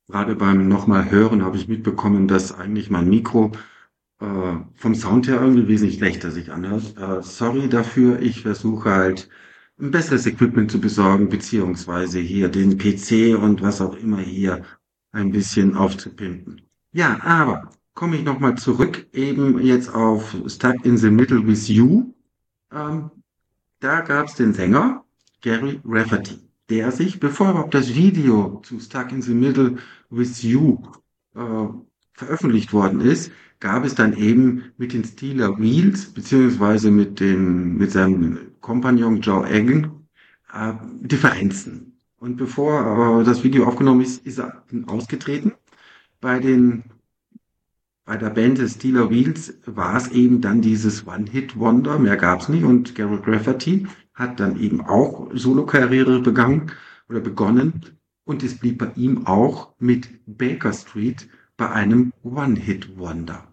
Gerade beim nochmal Hören habe ich mitbekommen, dass eigentlich mein Mikro vom Sound her irgendwie wesentlich schlechter sich anhört. Sorry dafür, ich versuche halt ein besseres Equipment zu besorgen, beziehungsweise hier den PC und was auch immer hier ein bisschen aufzupimpen. Ja, aber komme ich nochmal zurück, eben jetzt auf Stuck in the Middle with You. Ähm, Da gab es den Sänger Gary Rafferty, der sich, bevor überhaupt das Video zu Stuck in the Middle with You äh, veröffentlicht worden ist, gab es dann eben mit den Steeler Wheels, beziehungsweise mit seinem Kompagnon Joe Eggen, Differenzen. Und bevor das Video aufgenommen ist, ist er ausgetreten. Bei den Bei der Band des Steeler Wheels war es eben dann dieses One-Hit-Wonder, mehr gab's nicht. Und Garrett Rafferty hat dann eben auch Solokarriere begonnen. Und es blieb bei ihm auch mit Baker Street bei einem One-Hit-Wonder.